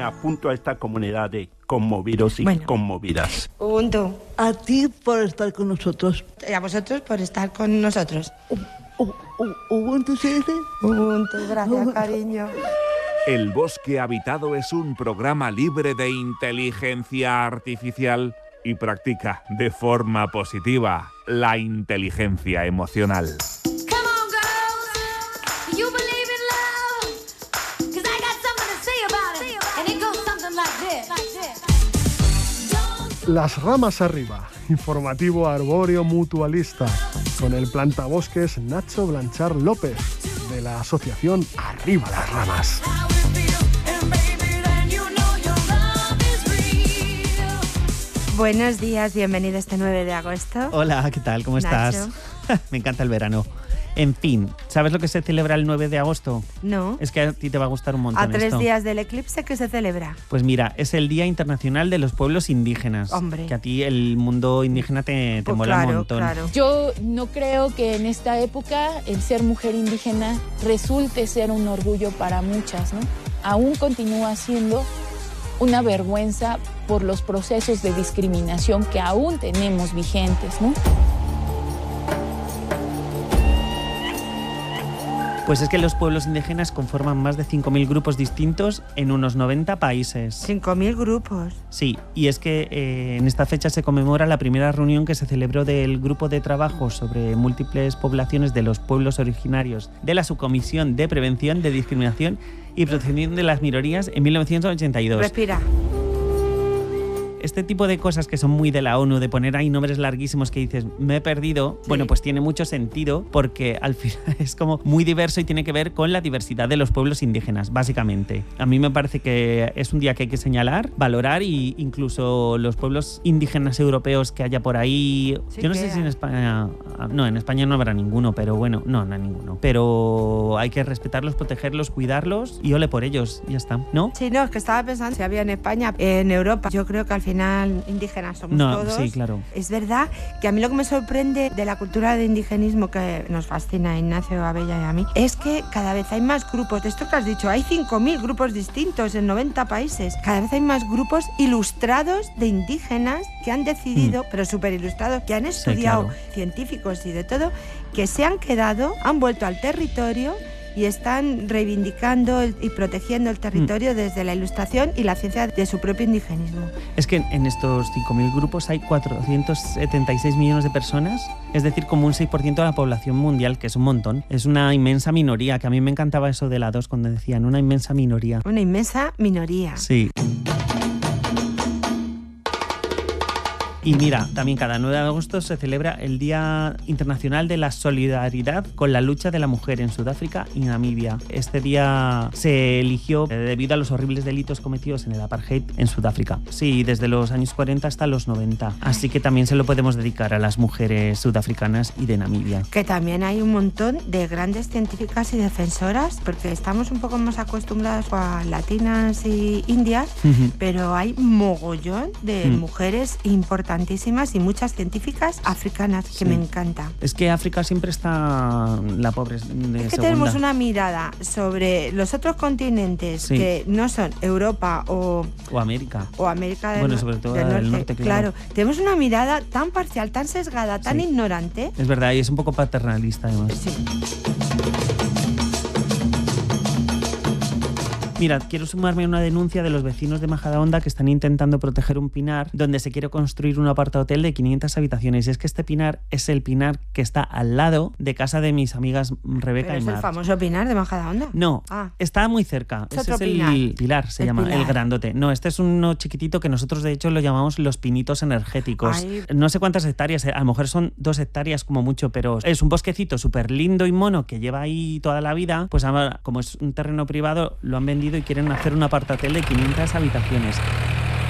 apunto a esta comunidad de conmovidos y conmovidas. Ubuntu. A ti por estar con nosotros. Y a vosotros por estar con nosotros. Ubuntu se dice. Ubuntu, gracias, cariño. El Bosque Habitado es un programa libre de inteligencia artificial y practica de forma positiva la inteligencia emocional. Las ramas arriba, informativo arbóreo mutualista, con el plantabosques Nacho Blanchard López, de la asociación Arriba las Ramas. Buenos días, bienvenido este 9 de agosto. Hola, ¿qué tal? ¿Cómo estás? Me encanta el verano. En fin, ¿sabes lo que se celebra el 9 de agosto? No. Es que a ti te va a gustar un montón A 3 esto. días del eclipse, ¿qué se celebra? Pues mira, es el Día Internacional de los Pueblos Indígenas. Hombre. Que a ti el mundo indígena te Pues mola claro, un montón. Claro. Yo no creo que en esta época el ser mujer indígena resulte ser un orgullo para muchas, ¿no? Aún continúa siendo una vergüenza por los procesos de discriminación que aún tenemos vigentes, ¿no? Pues es que los pueblos indígenas conforman más de 5.000 grupos distintos en unos 90 países. 5.000 grupos. Sí, y es que en esta fecha se conmemora la primera reunión que se celebró del Grupo de Trabajo sobre Múltiples Poblaciones de los Pueblos Originarios de la Subcomisión de Prevención de Discriminación y Protección de las Minorías en 1982. Respira. Este tipo de cosas que son muy de la ONU, de poner ahí nombres larguísimos que dices, me he perdido, Sí. bueno, pues tiene mucho sentido porque al final es como muy diverso y tiene que ver con la diversidad de los pueblos indígenas, básicamente. A mí me parece que es un día que hay que señalar, valorar y incluso los pueblos indígenas europeos que haya por ahí. Sí, yo no sé si en España, no, en España no habrá ninguno, pero bueno, no hay ninguno. Pero hay que respetarlos, protegerlos, cuidarlos y ole por ellos, ya está, ¿no? Sí, no, es que estaba pensando si había en España, en Europa. Yo creo que al final indígenas somos todos. Sí, claro. Es verdad que a mí lo que me sorprende de la cultura de indigenismo que nos fascina a Ignacio, a Bella y a mí es que cada vez hay más grupos. De esto que has dicho, hay 5.000 grupos distintos en 90 países. Cada vez hay más grupos ilustrados de indígenas que han decidido, pero súper ilustrados, que han estudiado, claro. Científicos y de todo, que se han quedado, han vuelto al territorio y están reivindicando y protegiendo el territorio desde la ilustración y la ciencia de su propio indigenismo. Es que en estos 5.000 grupos hay 476 millones de personas, es decir, como un 6% de la población mundial, que es un montón. Es una inmensa minoría, que a mí me encantaba eso de la 2 cuando decían una inmensa minoría. Una inmensa minoría. Sí. Y mira, también cada 9 de agosto se celebra el Día Internacional de la Solidaridad con la lucha de la mujer en Sudáfrica y Namibia. Este día se eligió debido a los horribles delitos cometidos en el apartheid en Sudáfrica. Sí, desde los años 40 hasta los 90. Así que también se lo podemos dedicar a las mujeres sudafricanas y de Namibia. Que también hay un montón de grandes científicas y defensoras, porque estamos un poco más acostumbrados a latinas y indias, pero hay mogollón de mujeres importantísimas y muchas científicas africanas que me encanta. Es que África siempre está la pobre de segunda. Es que tenemos una mirada sobre los otros continentes que no son Europa o América. O América del, bueno, sobre todo del norte, claro. Tenemos una mirada tan parcial, tan sesgada, tan ignorante. Es verdad, y es un poco paternalista además. Sí. Mira, quiero sumarme a una denuncia de los vecinos de Majadahonda que están intentando proteger un pinar donde se quiere construir un apartahotel de 500 habitaciones. Y es que este pinar es el pinar que está al lado de casa de mis amigas Rebeca ¿Pero y es Mar. el famoso pinar de Majadahonda? No, está muy cerca. Es Ese otro es pinar. el Pilar, se llama, Pilar. el grandote. No, este es uno chiquitito que nosotros de hecho lo llamamos los pinitos energéticos. Ay. No sé cuántas hectáreas, a lo mejor son 2 hectáreas como mucho, pero es un bosquecito súper lindo y mono que lleva ahí toda la vida. Pues ahora, como es un terreno privado, lo han vendido y quieren hacer un apartahotel de 500 habitaciones.